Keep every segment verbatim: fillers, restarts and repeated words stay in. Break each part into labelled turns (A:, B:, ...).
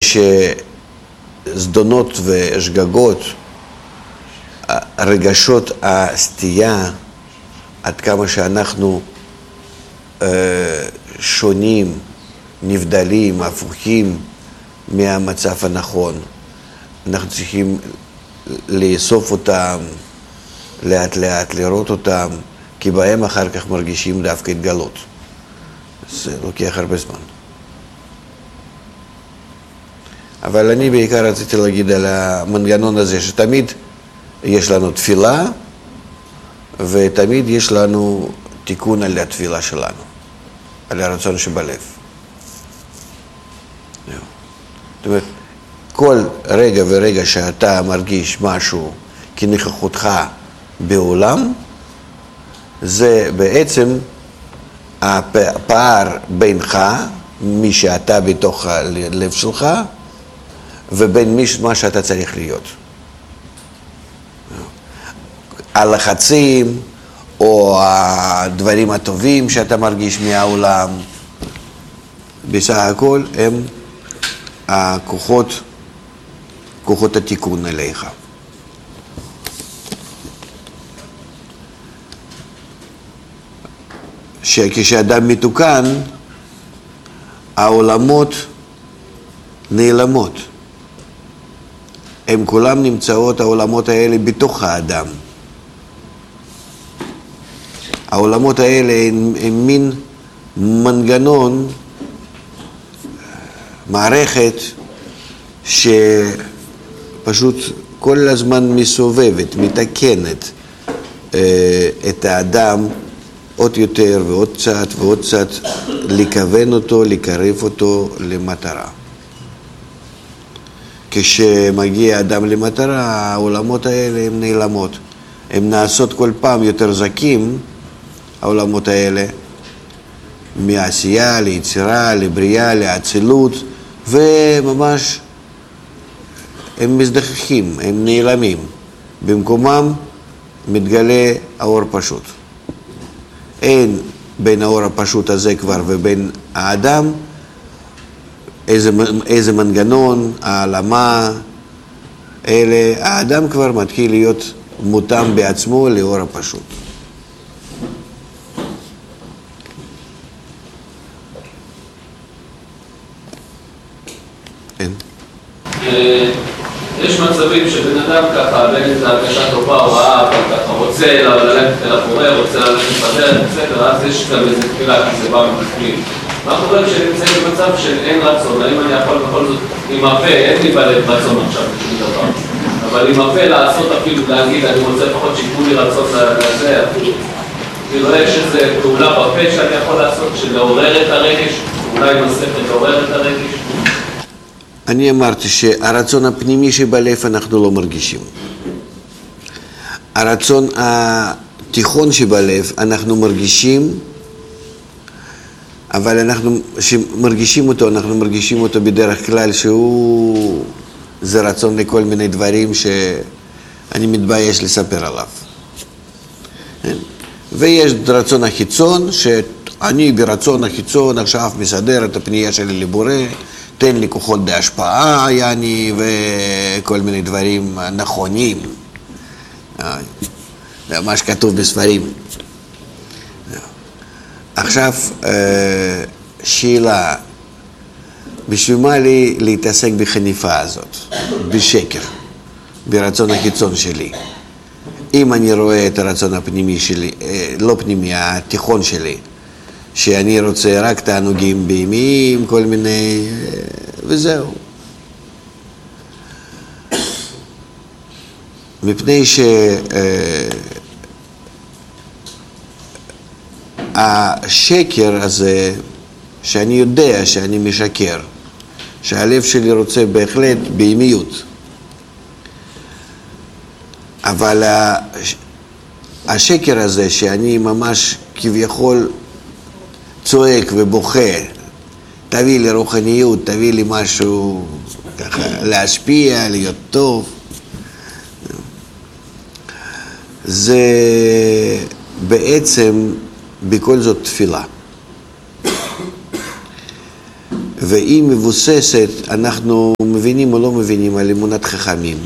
A: שזדונות ושגגות, רגשות הסטייה, עד כמה שאנחנו אה, שונים, נבדלים, הפוכים מהמצב הנכון, אנחנו צריכים לאסוף אותם לאט לאט, לראות אותם, כי בהם אחר כך מרגישים דווקא התגלות. זה לוקח הרבה זמן. אבל אני בעיקר רציתי להגיד על המנגנון הזה, שתמיד יש לנו תפילה, ותמיד יש לנו תיקון על התפילה שלנו, על הרצון שבלב. זאת אומרת, כל רגע ורגע שאתה מרגיש משהו כנוכחותך בעולם, זה בעצם הפער בינך, מי שאתה בתוך הלב שלך, ובין מה שאתה צריך להיות. הלחצים או הדברים הטובים שאתה מרגיש מהעולם, בסך הכל הם הכוחות, כוחות התיקון אליך. שכשאדם מתוקן, העולמות נעלמות. הם כולם נמצאות, העולמות האלה, בתוך האדם. העולמות האלה הם, הם מין מנגנון, מערכת שפשוט כל הזמן מסובבת, מתקנת אה, את האדם עוד יותר ועוד קצת ועוד קצת, לכוון אותו, לקרב אותו למטרה. כשמגיע אדם למטרה, העולמות האלה הן נעלמות. הן נעשות כל פעם יותר זקים, העולמות האלה, מעשייה ליצירה, לבריאה, לאצילות, וממש הם מזדחכים, הם נעלמים. במקומם מתגלה האור פשוט. אין בין האור הפשוט הזה כבר ובין האדם איזה, איזה מנגנון, העלמה, אלה, האדם כבר מתחיל להיות מותאם בעצמו לאור הפשוט. אין.
B: יש מצבים שבן אדם ככה, בין את הרגשה טובה או רעה, ככה רוצה ללכת אל החורה, רוצה ללכת בדרך, בסדר, אז יש גם איזה תפילה, כי זה בא מבפנים. מה קורה כשנמצאים במצב של אין רצון, האם אני יכול בכל זאת עם הפה, אין לי בלב רצון עכשיו בשום דבר, אבל עם הפה לעשות אפילו, להגיד, אני רוצה לפחות שיקחו לי רצון לזה, אפילו, כאילו יש איזו פעולה בפה שאני יכול לעשות, של לעורר את הרגש, אולי עם השכל לעורר את הרגש.
A: אני אמרתי שהרצון הפנימי שבלב אנחנו לא מרגישים. הרצון התיכון שבלב אנחנו מרגישים, אבל אנחנו, שמרגישים אותו, אנחנו מרגישים אותו בדרך כלל שהוא, זה רצון לכל מיני דברים שאני מתבייש לספר עליו. ויש רצון החיצון, שאני ברצון החיצון עכשיו מסדר את הפנייה שלי לבורא, תן לי כוחות בהשפעה, יעני, וכל מיני דברים נכונים. זה מה שכתוב בספרים. עכשיו, שאלה, בשביל מה לי להתעסק בחניפה הזאת, בשקר, ברצון החיצון שלי? אם אני רואה את הרצון הפנימי שלי, לא פנימי, התיכון שלי, שאני רוצה רק תענוגים בהמיים, כל מיני, וזהו. מפני שהשקר הזה, שאני יודע שאני משקר, שהלב שלי רוצה בהחלט בהמיות, אבל השקר הזה שאני ממש כביכול צועק ובוכה, תביא לי רוחניות, תביא לי משהו ככה, להשפיע, להיות טוב, זה בעצם בכל זאת תפילה. והיא מבוססת, אנחנו מבינים או לא מבינים, על אמונת חכמים.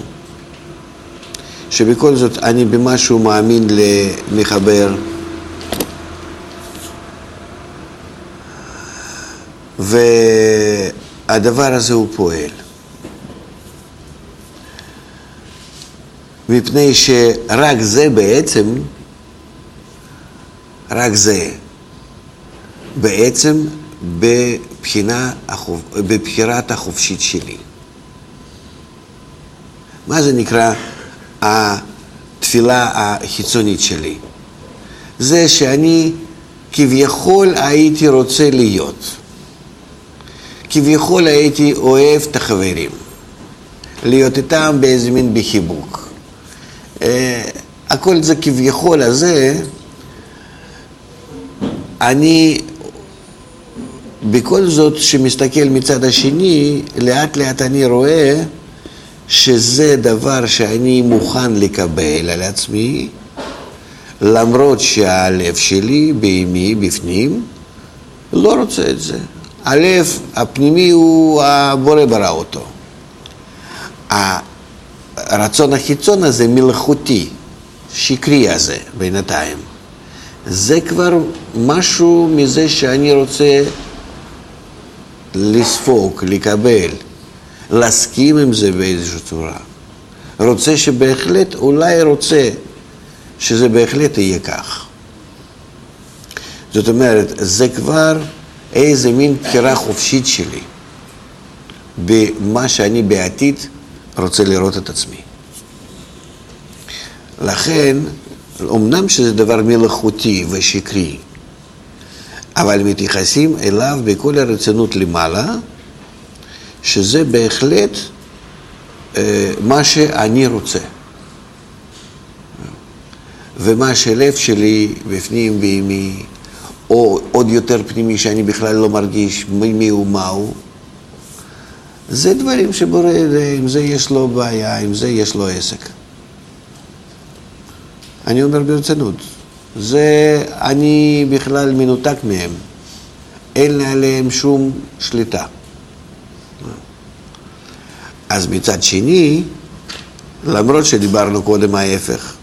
A: שבכל זאת אני במשהו מאמין למחבר, והדבר הזה הוא פועל. מפני שרק זה בעצם, רק זה, בעצם בבחינה, בבחירת החופשית שלי. מה זה נקרא התפילה החיצונית שלי? זה שאני כביכול הייתי רוצה להיות. כביכול הייתי אוהב את החברים. להיות איתם באיזה מין בחיבוק. הכל זה כביכול הזה, אני בכל זאת שמסתכל מצד השני, לאט לאט אני רואה שזה דבר שאני מוכן לקבל על עצמי, למרות שהלב שלי, בימי, בפנים, לא רוצה את זה. הלב הפנימי הוא הבורא ברא אותו. הרצון החיצון הזה מלאכותי, שקרי הזה בינתיים. זה כבר משהו מזה שאני רוצה לספוק, לקבל, להסכים עם זה באיזושהי צורה. רוצה שבהחלט, אולי רוצה שזה בהחלט יהיה כך. זאת אומרת, זה כבר איזה מין בחירה חופשית שלי במה שאני בעתיד רוצה לראות את עצמי. לכן, אמנם שזה דבר מלאכותי ושקרי, אבל מתייחסים אליו בכל הרצינות למעלה, שזה בהחלט אה, מה שאני רוצה. ומה שלב שלי בפנים בימי, או עוד יותר פנימי שאני בכלל לא מרגיש מי הוא מהו, זה דברים שבורא, עם זה יש לו בעיה, עם זה יש לו עסק. אני אומר ברצינות, זה אני בכלל מנותק מהם, אין עליהם שום שליטה. אז מצד שני, למרות שדיברנו קודם ההפך,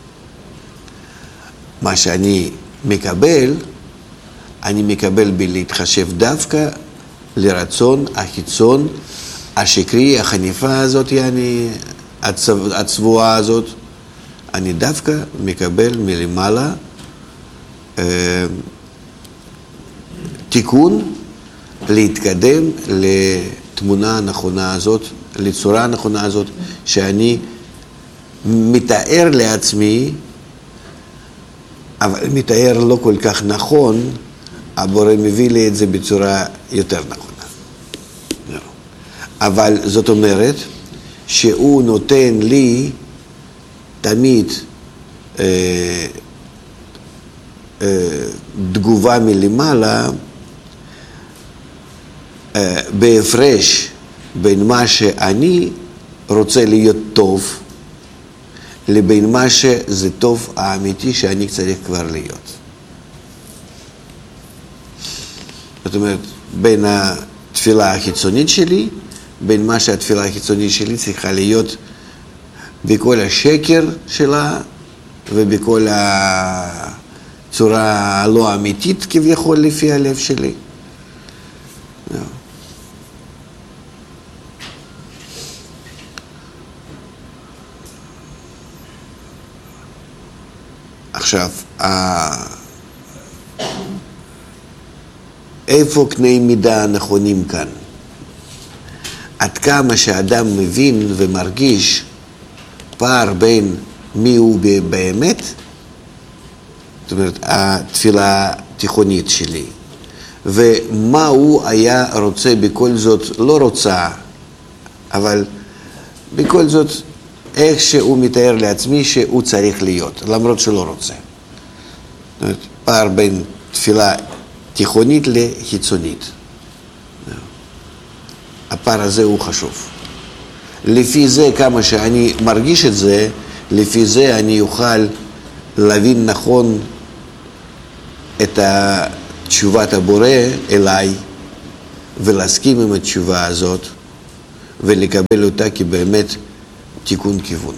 A: מה שאני מקבל, אני מקבל בלהתחשב דווקא לרצון החיצון, השקרי, החניפה הזאת, אני, הצבוע, הצבועה הזאת, אני דווקא מקבל מלמעלה אה, תיקון להתקדם לתמונה הנכונה הזאת, לצורה הנכונה הזאת, שאני מתאר לעצמי, אבל מתאר לא כל כך נכון, הבורא מביא לי את זה בצורה יותר נכונה. אבל זאת אומרת שהוא נותן לי תמיד אה, אה, תגובה מלמעלה אה, בהפרש בין מה שאני רוצה להיות טוב לבין מה שזה טוב האמיתי שאני צריך כבר להיות. זאת אומרת, בין התפילה החיצונית שלי, בין מה שהתפילה החיצונית שלי צריכה להיות בכל השקר שלה ובכל הצורה הלא אמיתית כביכול לפי הלב שלי. עכשיו, איפה קני מידה הנכונים כאן? עד כמה שאדם מבין ומרגיש פער בין מי הוא באמת, זאת אומרת, התפילה התיכונית שלי, ומה הוא היה רוצה בכל זאת, לא רוצה, אבל בכל זאת, איך שהוא מתאר לעצמי שהוא צריך להיות, למרות שלא רוצה. זאת אומרת, פער בין תפילה תיכונית לחיצונית. הפער הזה הוא חשוב. לפי זה, כמה שאני מרגיש את זה, לפי זה אני אוכל להבין נכון את תשובת הבורא אליי, ולהסכים עם התשובה הזאת ולקבל אותה כבאמת תיקון כיוון.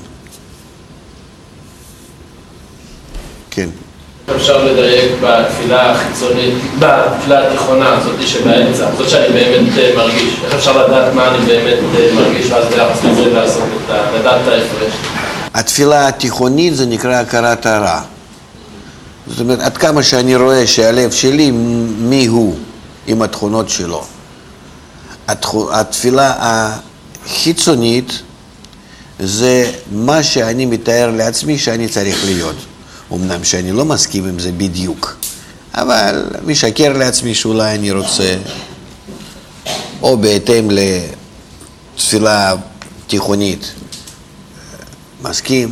A: כן.
B: אפשר לדייק בתפילה החיצונית, בתפילה התיכונה, זאת שבאמצע, זאת שאני באמת מרגיש. איך אפשר לדעת מה אני באמת מרגיש, ואז ביחס לזה לעשות את ה... לדעת את ההפרש?
A: התפילה התיכונית זה נקרא הכרת הרע. זאת אומרת, עד כמה שאני רואה שהלב שלי, מי הוא עם התכונות שלו. התפילה החיצונית זה מה שאני מתאר לעצמי שאני צריך להיות. אמנם שאני לא מסכים עם זה בדיוק, אבל משקר לעצמי שאולי אני רוצה, או בהתאם לתפילה תיכונית, מסכים.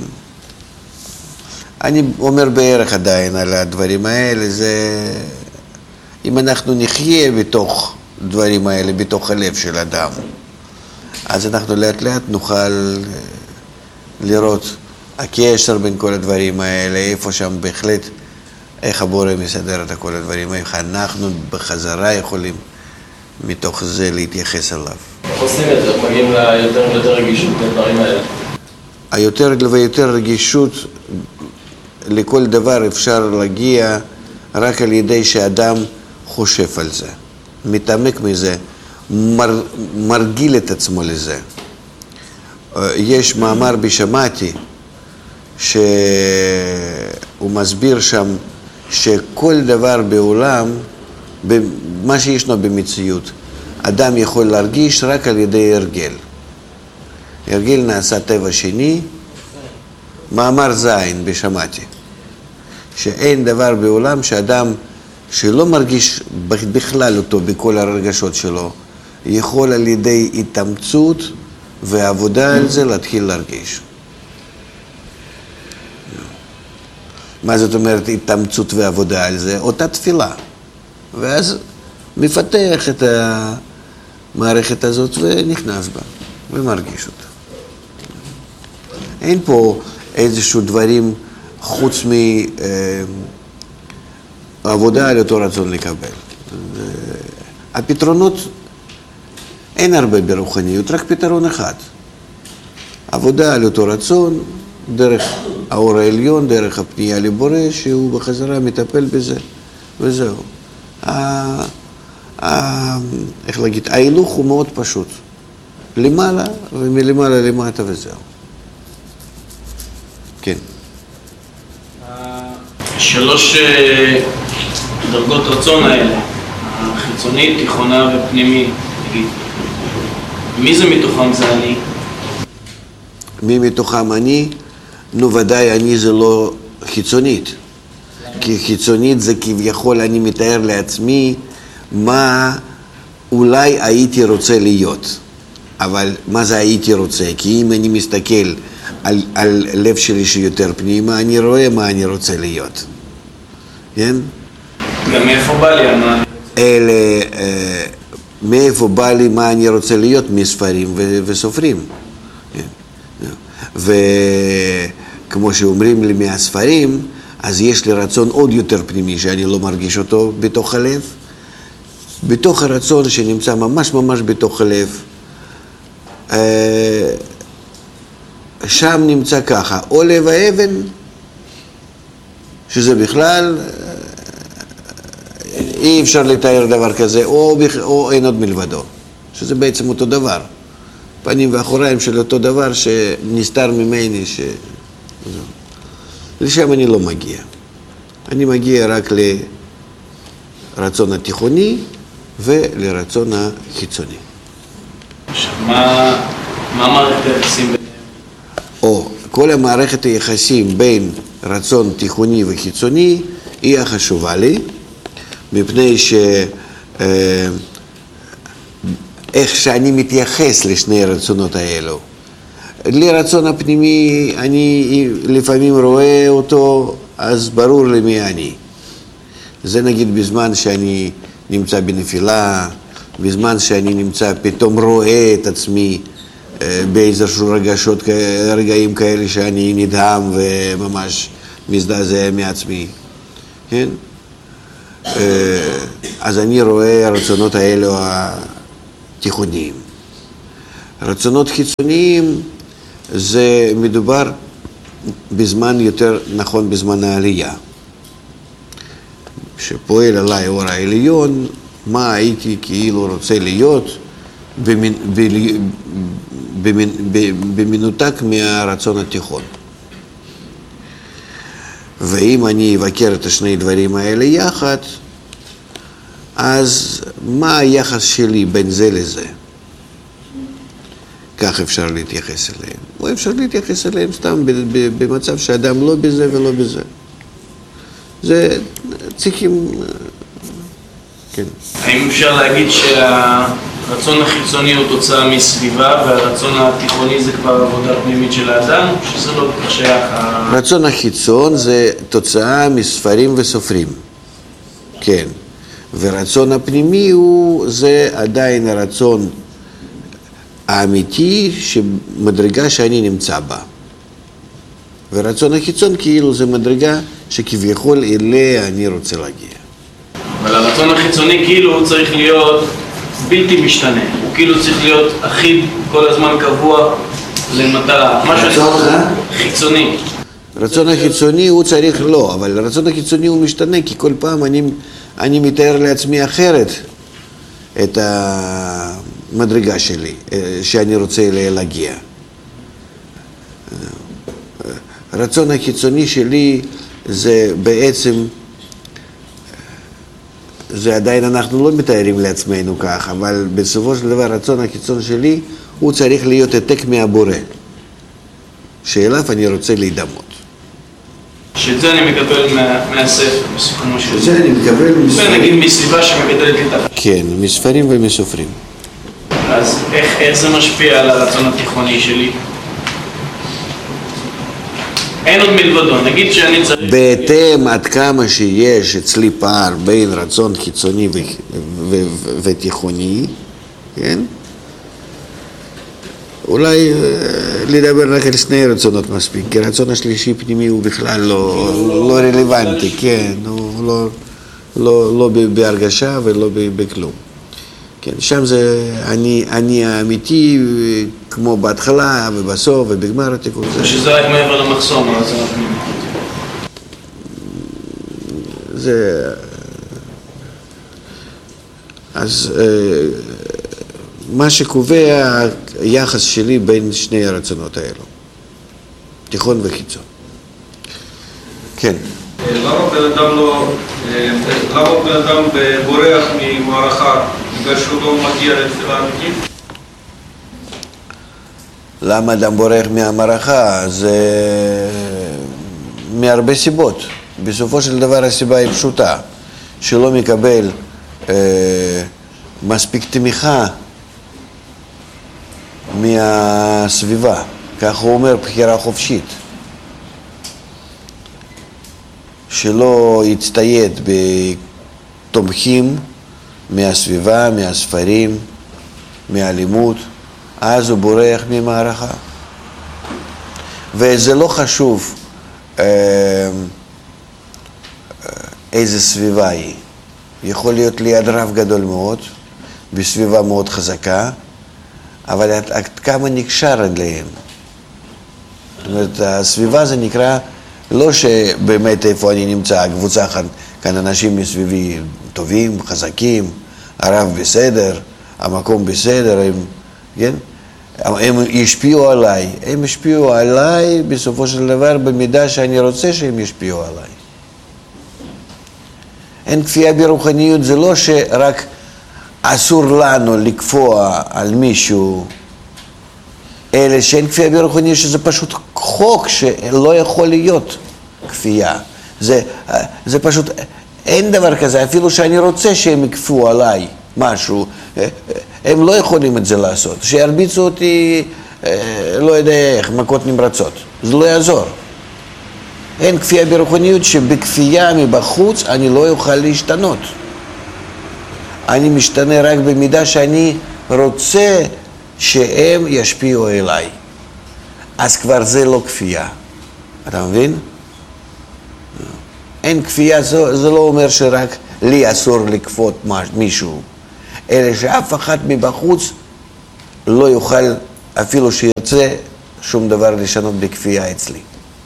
A: אני אומר בערך עדיין על הדברים האלה, זה אם אנחנו נחיה בתוך דברים האלה, בתוך הלב של אדם, אז אנחנו לאט לאט נוכל לראות הקשר בין כל הדברים האלה, איפה שם בהחלט, איך הבורא מסדר את כל הדברים, איך אנחנו בחזרה יכולים מתוך זה להתייחס אליו.
B: איך עושים את זה? מגיעים ליותר ויותר רגישות לדברים האלה?
A: היותר ויותר רגישות לכל דבר אפשר להגיע רק על ידי שאדם חושב על זה, מתעמק מזה, מר, מרגיל את עצמו לזה. יש מאמר בשמעתי שהוא מסביר שם שכל דבר בעולם, מה שישנו במציאות, אדם יכול להרגיש רק על ידי הרגל. הרגל נעשה טבע שני, מאמר זין בשמעתי, שאין דבר בעולם שאדם שלא מרגיש בכלל אותו בכל הרגשות שלו, יכול על ידי התאמצות ועבודה על זה להתחיל להרגיש. מה זאת אומרת התאמצות ועבודה על זה? אותה תפילה. ואז מפתח את המערכת הזאת ונכנס בה ומרגיש אותה. אין פה איזשהו דברים חוץ מעבודה על אותו רצון לקבל. הפתרונות, אין הרבה ברוחניות, רק פתרון אחד. עבודה על אותו רצון, דרך האור העליון, דרך הפנייה לבורא, שהוא בחזרה מטפל בזה, וזהו. ה... ה... איך להגיד, ההילוך הוא מאוד פשוט. למעלה ומלמעלה למטה וזהו. כן.
C: שלוש דרגות רצון האלה, החיצונית, תיכונה ופנימי, תגיד, מי זה מתוכם זה אני?
A: מי מתוכם אני? נו ודאי אני זה לא חיצונית. כי חיצונית זה כביכול אני מתאר לעצמי מה אולי הייתי רוצה להיות. אבל מה זה הייתי רוצה? כי אם אני מסתכל על, על לב שלי שיותר פנימה, אני רואה מה אני רוצה להיות. כן?
C: גם מאיפה בא לי מה אני רוצה?
A: אלה, אה, מאיפה בא לי מה אני רוצה להיות? מספרים ו- וסופרים. כן? וכמו שאומרים לי מהספרים, אז יש לי רצון עוד יותר פנימי שאני לא מרגיש אותו בתוך הלב. בתוך הרצון שנמצא ממש ממש בתוך הלב, אה, שם נמצא ככה, או לב האבן, שזה בכלל אי אפשר לתאר דבר כזה, או, או אין עוד מלבדו, שזה בעצם אותו דבר. פנים ואחוריים של אותו דבר שנסתר ממני, ש... לשם אני לא מגיע. אני מגיע רק לרצון התיכוני ולרצון החיצוני.
C: מה, מה מערכת היחסים ביניהם?
A: או, כל המערכת היחסים בין רצון תיכוני וחיצוני היא החשובה לי, מפני ש... איך שאני מתייחס לשני הרצונות האלו. לרצון הפנימי, אני לפעמים רואה אותו, אז ברור לי מי אני. זה נגיד בזמן שאני נמצא בנפילה, בזמן שאני נמצא, פתאום רואה את עצמי באיזשהו רגשות, רגעים כאלה שאני נדהם וממש מזדעזע מעצמי. כן? אז אני רואה הרצונות האלו תיכוניים. רצונות חיצוניים זה מדובר בזמן יותר נכון בזמן העלייה. שפועל עליי אור העליון, מה הייתי כאילו רוצה להיות במנ... במנ... במנותק מהרצון התיכון. ואם אני אבקר את השני דברים האלה יחד, אז מה היחס שלי בין זה לזה? כך אפשר להתייחס אליהם. או אפשר להתייחס אליהם סתם במצב שאדם לא בזה ולא בזה. זה צריכים, כן.
C: האם אפשר להגיד שהרצון החיצוני הוא תוצאה מסביבה והרצון התיכוני זה כבר עבודה פנימית של האדם, או שזה לא שייך?
A: רצון החיצון זה תוצאה מספרים וסופרים, כן. ורצון הפנימי הוא, זה עדיין הרצון האמיתי שמדרגה שאני נמצא בה. ורצון החיצון כאילו זה מדרגה שכביכול אליה אני רוצה להגיע.
C: אבל הרצון החיצוני כאילו הוא צריך להיות בלתי משתנה. הוא כאילו צריך להיות אחיד כל הזמן קבוע למטרה.
A: רצון
C: חיצוני.
A: רצון החיצוני הוא צריך לא, אבל הרצון החיצוני הוא משתנה כי כל פעם אני, אני מתאר לעצמי אחרת את המדרגה שלי שאני רוצה אליה להגיע. הרצון החיצוני שלי זה בעצם, זה עדיין אנחנו לא מתארים לעצמנו כך, אבל בסופו של דבר הרצון החיצון שלי הוא צריך להיות העתק מהבורא, שאליו אני רוצה להידמות.
C: שאת זה אני מקבל מה, מהספר, בסיכומו של
A: זה אני מקבל מספרים.
C: נגיד מסביבה שמגדלת לי תחת.
A: כן, מספרים ומסופרים.
C: אז איך, איך זה משפיע על הרצון התיכוני שלי? אין עוד מלבדו, נגיד שאני צריך...
A: בהתאם עד כמה שיש אצלי פער בין רצון חיצוני ו- ו- ו- ותיכוני, כן? אולי לדבר רק על שני רצונות מספיק, כי הרצון השלישי פנימי הוא בכלל לא, לא רלוונטי, כן, הוא לא, לא, לא בהרגשה ולא בכלום. כן, שם זה אני, אני האמיתי, כמו בהתחלה ובסוף ובגמר התיקון.
C: שזה רק מעבר למחסום, הרצון הפנימי.
A: זה... אז מה שקובע היחס שלי בין שני הרצונות האלו, תיכון וחיצון. כן.
B: למה בן אדם לא... למה בן אדם בורח ממערכה? בגלל שהוא לא מגיע לתפילה אמיתית?
A: למה אדם בורח מהמערכה? זה מהרבה סיבות. בסופו של דבר הסיבה היא פשוטה, שלא מקבל אה, מספיק תמיכה מהסביבה. כך הוא אומר, בחירה חופשית. שלא יצטייד בתומכים מהסביבה, מהספרים, מהלימוד, אז הוא בורח ממערכה. וזה לא חשוב אה, איזה סביבה היא. יכול להיות ליד רב גדול מאוד, בסביבה מאוד חזקה, אבל עד, עד כמה נקשר אליהם. זאת אומרת, הסביבה זה נקרא, לא שבאמת איפה אני נמצא, הקבוצה כאן אנשים מסביבי טובים, חזקים, הרב בסדר, המקום בסדר, הם, כן? הם ישפיעו עליי, הם ישפיעו עליי בסופו של דבר במידה שאני רוצה שהם ישפיעו עליי. אין כפייה ברוחניות, זה לא שרק אסור לנו לקפוע על מישהו, אלא שאין כפייה ברוחניות, שזה פשוט חוק שלא יכול להיות כפייה. זה, זה פשוט, אין דבר כזה, אפילו שאני רוצה שהם יקפו עליי משהו, הם לא יכולים את זה לעשות. שירביצו אותי, לא יודע איך, מכות נמרצות. זה לא יעזור. אין כפייה ברוחניות שבכפייה מבחוץ אני לא אוכל להשתנות. אני משתנה רק במידה שאני רוצה שהם ישפיעו אליי. אז כבר זה לא כפייה. אתה מבין? אין כפייה, זה, זה לא אומר שרק לי אסור לכפות מישהו, אלא שאף אחד מבחוץ לא יוכל, אפילו שירצה, שום דבר לשנות בכפייה אצלי.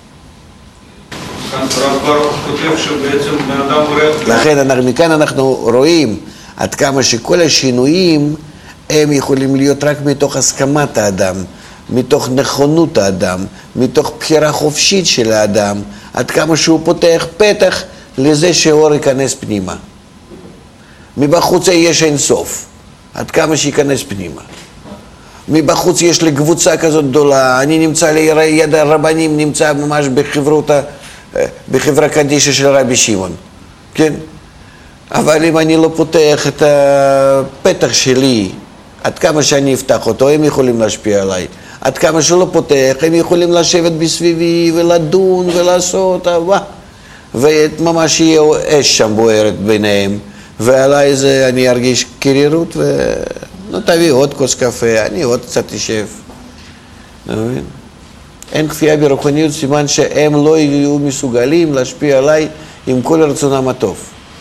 A: לכן מכאן אנחנו רואים עד כמה שכל השינויים הם יכולים להיות רק מתוך הסכמת האדם, מתוך נכונות האדם, מתוך בחירה חופשית של האדם, עד כמה שהוא פותח פתח לזה שאור ייכנס פנימה. מבחוץ יש אין סוף, עד כמה שייכנס פנימה. מבחוץ יש לי קבוצה כזאת גדולה, אני נמצא ליד הרבנים, נמצא ממש בחברותה, בחברה קדישה של רבי שמעון, כן? אבל אם אני לא פותח את הפתח שלי, עד כמה שאני אפתח אותו, הם יכולים להשפיע עליי. עד כמה שלא פותח, הם יכולים לשבת בסביבי ולדון ולעשות, אהבה. וממש יהיה אש שם בוערת ביניהם, ועליי זה אני ארגיש קרירות, ו... נו, תביא עוד כוס קפה, אני עוד קצת אשב. מבין? אין כפייה ברוחניות, סימן שהם לא יהיו מסוגלים להשפיע עליי עם כל רצונם הטוב.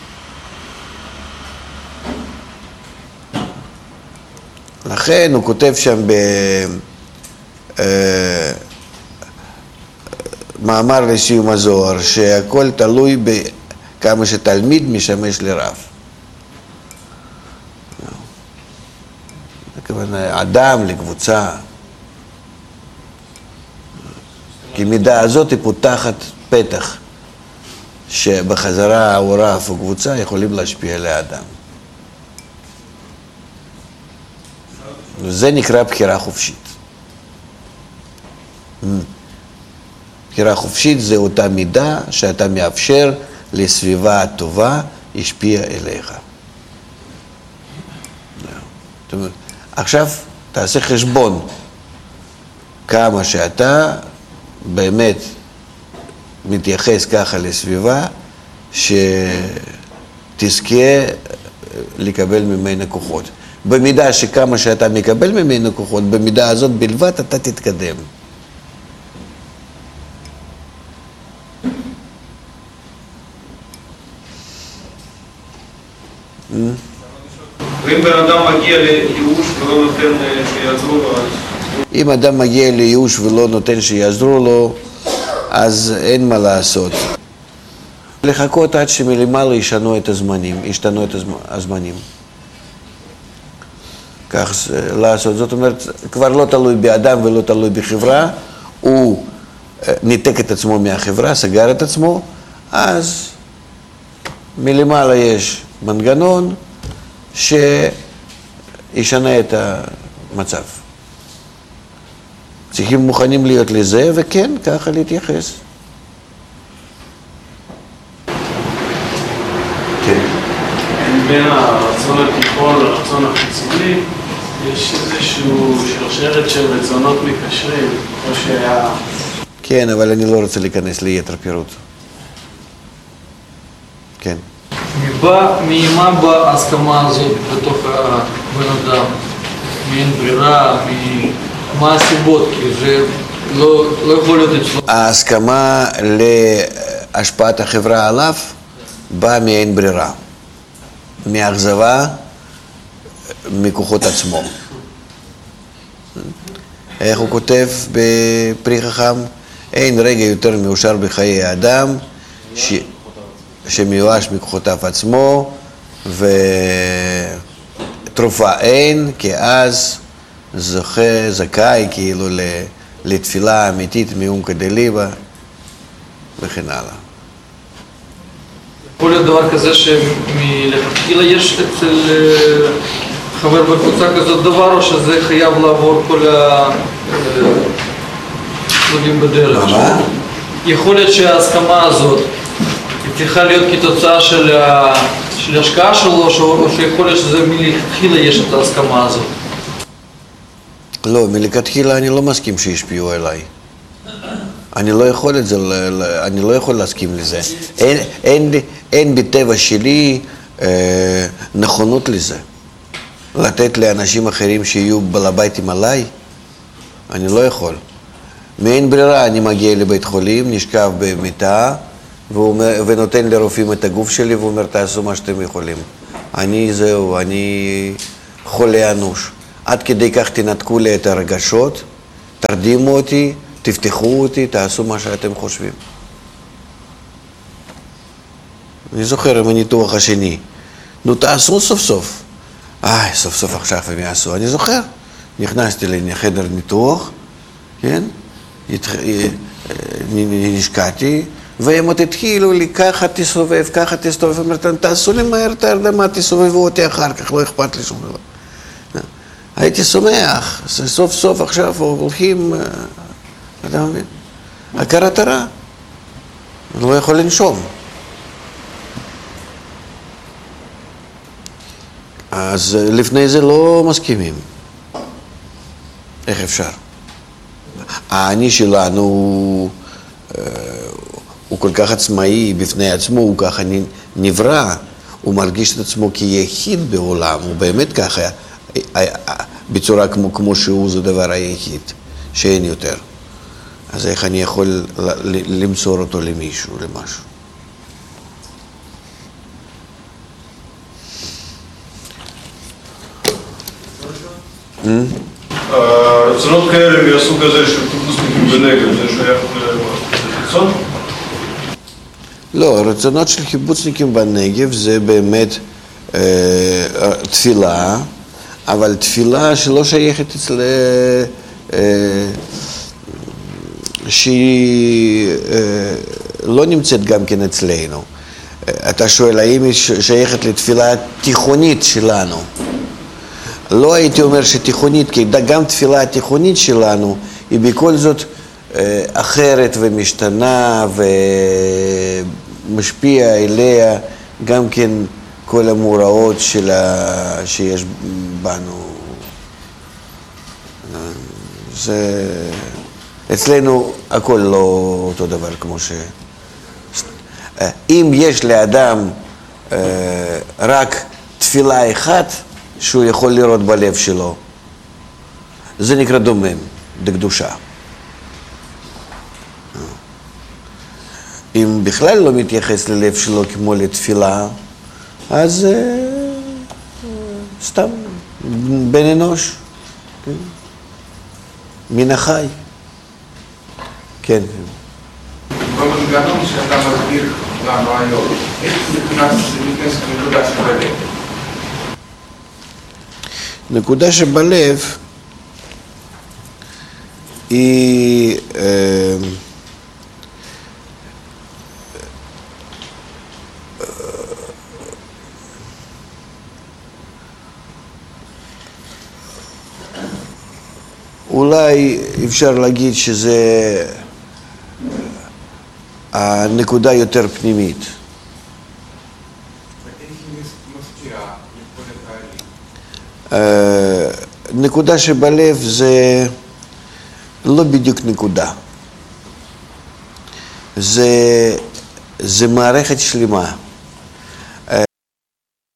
A: לכן הוא כותב שם במאמר לסיום הזוהר, שהכל תלוי בכמה שתלמיד משמש לרב. אדם לקבוצה. כי מידה הזאת היא פותחת פתח שבחזרה או רב או קבוצה יכולים להשפיע על האדם. זה נקרא בחירה חופשית. בחירה חופשית זה אותה מידה שאתה מאפשר לסביבה הטובה השפיע אליך. עכשיו תעשה חשבון כמה שאתה באמת מתייחס ככה לסביבה שתזכה לקבל ממנה כוחות. במידה שכמה שאתה מקבל ממנו כוחות, במידה הזאת בלבד אתה תתקדם.
C: ואם בן אדם מגיע לייאוש ולא נותן שיעזרו לו,
A: אם אדם מגיע לייאוש ולא נותן שיעזרו לו, אז אין מה לעשות. לחכות עד שמלמעלה ישנו את הזמנים, ישתנו את הזמנים. כך לעשות, זאת אומרת, כבר לא תלוי באדם ולא תלוי בחברה, הוא ניתק את עצמו מהחברה, סגר את עצמו, אז מלמעלה יש מנגנון שישנה את המצב. צריכים מוכנים להיות לזה, וכן, ככה להתייחס. כן.
C: בין הרצון התיכון לרצון החיצוני, יש איזשהו שרשרת של רצונות מקשרים, או שהיה...
A: כן, אבל אני לא רוצה להיכנס ליתר פירוט. כן.
D: ממה בהסכמה הזאת בתוך הבן אדם? מאין ברירה? מה הסיבות? כי זה לא, לא יכול להיות אצלו.
A: ההסכמה להשפעת החברה עליו באה מאין ברירה. מאכזבה מכוחות עצמו. איך הוא כותב בפרי חכם? אין רגע יותר מאושר בחיי האדם ש... שמיואש מכוחותיו עצמו, ותרופה אין, כי אז זוכה, זכאי כאילו לתפילה אמיתית מעומקא דליבא וכן הלאה.
D: יכול להיות דבר כזה שמלכתחילה יש אצל חבר בקבוצה כזאת דבר, או שזה חייב לעבור כל הצדדים בדרך?
A: מה?
D: יכול להיות שההסכמה הזאת צריכה להיות כתוצאה של, של השקעה שלו, או שיכול להיות שזה מלכתחילה יש את ההסכמה הזאת?
A: לא, מלכתחילה אני לא מסכים שישפיעו עליי. אני לא יכול את זה, אני לא יכול להסכים לזה. אין, אין, אין בטבע שלי אה, נכונות לזה. לתת לאנשים אחרים שיהיו בעל ביתים עליי, אני לא יכול. מאין ברירה אני מגיע לבית חולים, נשכב במיטה, ונותן לרופאים את הגוף שלי ואומר, תעשו מה שאתם יכולים. אני זהו, אני חולה אנוש. עד כדי כך תנתקו לי את הרגשות, תרדימו אותי, תפתחו אותי, תעשו מה שאתם חושבים. אני זוכר עם הניתוח השני. נו, תעשו סוף סוף. איי, סוף סוף עכשיו הם יעשו. אני זוכר. נכנסתי לחדר ניתוח, כן? נשקעתי, והם עוד התחילו לי, ככה תסובב, ככה תסובב. אמרתם, תעשו לי מהר את ההרדמה, תסובבו אותי אחר כך, לא אכפת לי שום דבר. הייתי שמח, סוף סוף עכשיו הולכים, אתה מבין? הכרת הרע. אני לא יכול לנשום. אז לפני זה לא מסכימים. איך אפשר? האני שלנו הוא כל כך עצמאי בפני עצמו, הוא ככה נברא, הוא מרגיש את עצמו כיחיד בעולם, הוא באמת ככה, בצורה כמו, כמו שהוא, זה דבר היחיד, שאין יותר. אז איך אני יכול למסור אותו למישהו, למשהו?
E: רצונות כאלה מהסוג הזה של קיבוצניקים בנגב, זה שייך לחיצון?
A: לא, הרצונות של קיבוצניקים בנגב זה באמת אה, תפילה, אבל תפילה שלא שייכת אצל... אה, שהיא אה, לא נמצאת גם כן אצלנו. אתה שואל, האם היא שייכת לתפילה תיכונית שלנו? לא הייתי אומר שתיכונית, כי גם תפילה התיכונית שלנו היא בכל זאת אה, אחרת ומשתנה ומשפיע אליה גם כן כל המאורעות שלה, שיש בנו. זה... אצלנו הכל לא אותו דבר כמו ש... אם יש לאדם אה, רק תפילה אחת שהוא יכול לראות בלב שלו, זה נקרא דומם, דקדושה. אם בכלל לא מתייחס ללב שלו כמו לתפילה, אז אה, סתם בן אנוש, כן? מן החי. כן.
F: במנגנון שאתה מסביר לנו היום, איך נכנס נקודה שבלב?
A: נקודה שבלב היא אה, אולי אפשר להגיד שזה הנקודה יותר פנימית. נקודה שבלב זה לא בדיוק נקודה. זה, זה מערכת שלמה.